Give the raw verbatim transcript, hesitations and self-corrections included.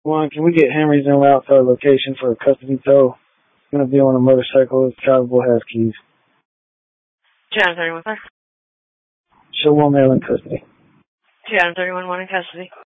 One, can we get Henry's in route to our location for a custody tow? He's going to be on a motorcycle. His drivable has keys. two thirty-one, sir. Show one male in custody. two thirty-one, one in custody.